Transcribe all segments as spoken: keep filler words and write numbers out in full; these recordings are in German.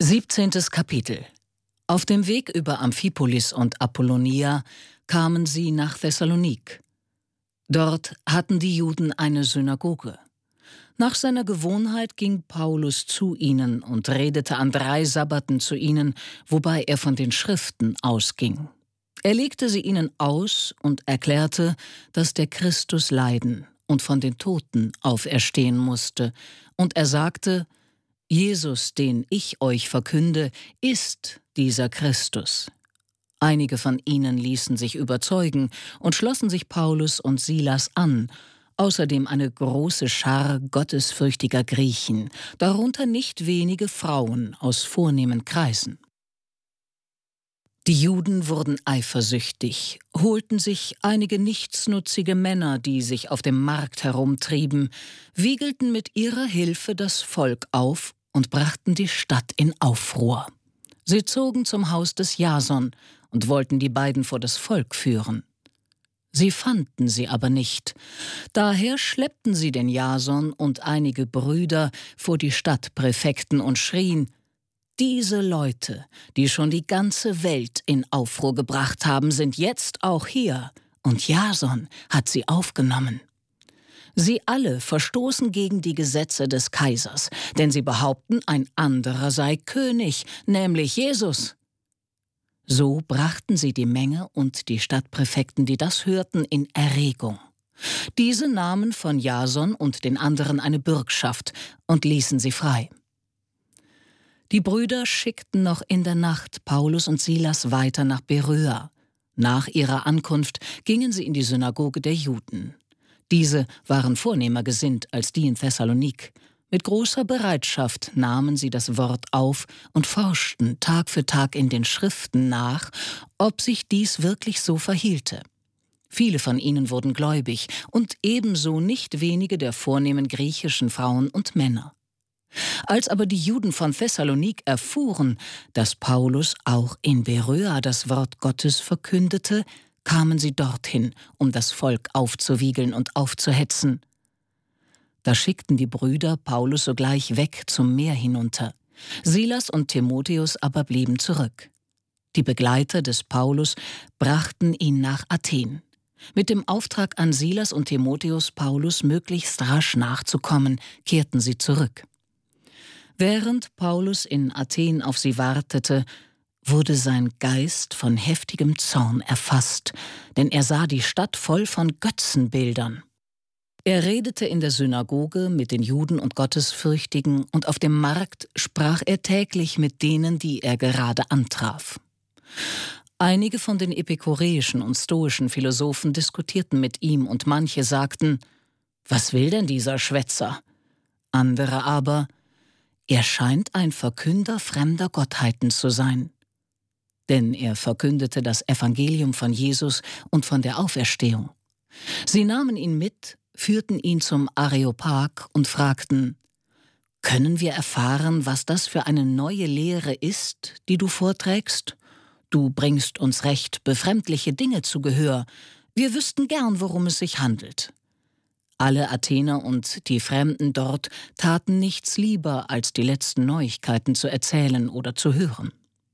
Siebzehntes Kapitel. Auf dem Weg über Amphipolis und Apollonia kamen sie nach Thessalonik. Dort hatten die Juden eine Synagoge. Nach seiner Gewohnheit ging Paulus zu ihnen und redete an drei Sabbaten zu ihnen, wobei er von den Schriften ausging. Er legte sie ihnen aus und erklärte, dass der Christus leiden und von den Toten auferstehen musste, und er sagte: Jesus, den ich euch verkünde, ist dieser Christus. Einige von ihnen ließen sich überzeugen und schlossen sich Paulus und Silas an, außerdem eine große Schar gottesfürchtiger Griechen, darunter nicht wenige Frauen aus vornehmen Kreisen. Die Juden wurden eifersüchtig, holten sich einige nichtsnutzige Männer, die sich auf dem Markt herumtrieben, wiegelten mit ihrer Hilfe das Volk auf und brachten die Stadt in Aufruhr. Sie zogen zum Haus des Jason und wollten die beiden vor das Volk führen. Sie fanden sie aber nicht. Daher schleppten sie den Jason und einige Brüder vor die Stadtpräfekten und schrien: Diese Leute, die schon die ganze Welt in Aufruhr gebracht haben, sind jetzt auch hier, und Jason hat sie aufgenommen. Sie alle verstoßen gegen die Gesetze des Kaisers, denn sie behaupten, ein anderer sei König, nämlich Jesus. So brachten sie die Menge und die Stadtpräfekten, die das hörten, in Erregung. Diese nahmen von Jason und den anderen eine Bürgschaft und ließen sie frei. Die Brüder schickten noch in der Nacht Paulus und Silas weiter nach Beröa. Nach ihrer Ankunft gingen sie in die Synagoge der Juden. Diese waren vornehmer gesinnt als die in Thessalonik. Mit großer Bereitschaft nahmen sie das Wort auf und forschten Tag für Tag in den Schriften nach, ob sich dies wirklich so verhielte. Viele von ihnen wurden gläubig und ebenso nicht wenige der vornehmen griechischen Frauen und Männer. Als aber die Juden von Thessalonik erfuhren, dass Paulus auch in Beröa das Wort Gottes verkündete, kamen sie dorthin, um das Volk aufzuwiegeln und aufzuhetzen. Da schickten die Brüder Paulus sogleich weg zum Meer hinunter. Silas und Timotheus aber blieben zurück. Die Begleiter des Paulus brachten ihn nach Athen. Mit dem Auftrag an Silas und Timotheus, Paulus möglichst rasch nachzukommen, kehrten sie zurück. Während Paulus in Athen auf sie wartete, wurde sein Geist von heftigem Zorn erfasst, denn er sah die Stadt voll von Götzenbildern. Er redete in der Synagoge mit den Juden und Gottesfürchtigen, und auf dem Markt sprach er täglich mit denen, die er gerade antraf. Einige von den epikureischen und stoischen Philosophen diskutierten mit ihm, und manche sagten: Was will denn dieser Schwätzer? Andere aber: Er scheint ein Verkünder fremder Gottheiten zu sein. Denn er verkündete das Evangelium von Jesus und von der Auferstehung. Sie nahmen ihn mit, führten ihn zum Areopag und fragten: Können wir erfahren, was das für eine neue Lehre ist, die du vorträgst? Du bringst uns recht befremdliche Dinge zu Gehör. Wir wüssten gern, worum es sich handelt. Alle Athener und die Fremden dort taten nichts lieber, als die letzten Neuigkeiten zu erzählen oder zu hören.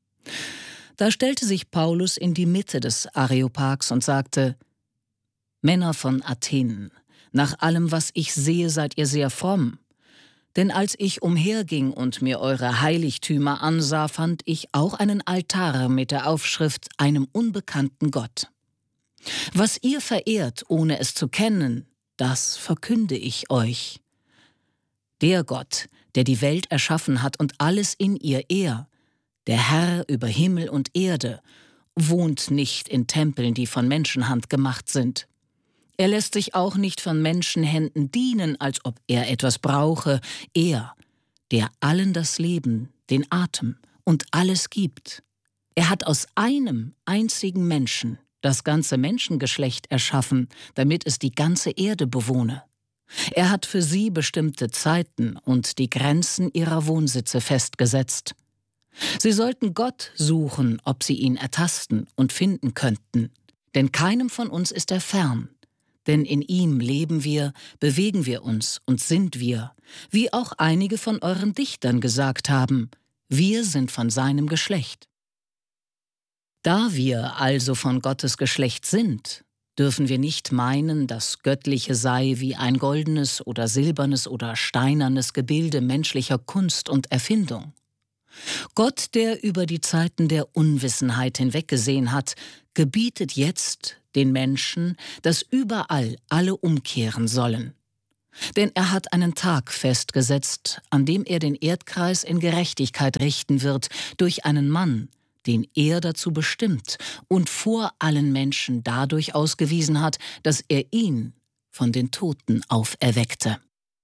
Da stellte sich Paulus in die Mitte des Areopags und sagte: Männer von Athen, nach allem, was ich sehe, seid ihr sehr fromm. Denn als ich umherging und mir eure Heiligtümer ansah, fand ich auch einen Altar mit der Aufschrift einem unbekannten Gott. Was ihr verehrt, ohne es zu kennen, das verkünde ich euch. Der Gott, der die Welt erschaffen hat und alles in ihr er, der Herr über Himmel und Erde, wohnt nicht in Tempeln, die von Menschenhand gemacht sind. Er lässt sich auch nicht von Menschenhänden dienen, als ob er etwas brauche. Er, der allen das Leben, den Atem und alles gibt. Er hat aus einem einzigen Menschen das ganze Menschengeschlecht erschaffen, damit es die ganze Erde bewohne. Er hat für sie bestimmte Zeiten und die Grenzen ihrer Wohnsitze festgesetzt. Sie sollten Gott suchen, ob sie ihn ertasten und finden könnten. Denn keinem von uns ist er fern. Denn in ihm leben wir, bewegen wir uns und sind wir, wie auch einige von euren Dichtern gesagt haben: Wir sind von seinem Geschlecht. Da wir also von Gottes Geschlecht sind, dürfen wir nicht meinen, das Göttliche sei wie ein goldenes oder silbernes oder steinernes Gebilde menschlicher Kunst und Erfindung. Gott, der über die Zeiten der Unwissenheit hinweggesehen hat, gebietet jetzt den Menschen, dass überall alle umkehren sollen. Denn er hat einen Tag festgesetzt, an dem er den Erdkreis in Gerechtigkeit richten wird durch einen Mann, den er dazu bestimmt und vor allen Menschen dadurch ausgewiesen hat, dass er ihn von den Toten auferweckte.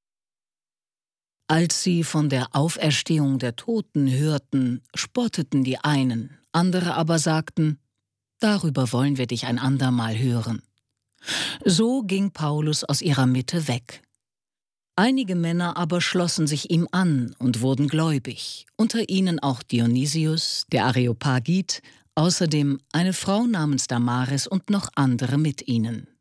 Als sie von der Auferstehung der Toten hörten, spotteten die einen, andere aber sagten, darüber wollen wir dich ein andermal hören. So ging Paulus aus ihrer Mitte weg. Einige Männer aber schlossen sich ihm an und wurden gläubig, unter ihnen auch Dionysius, der Areopagit, außerdem eine Frau namens Damaris und noch andere mit ihnen.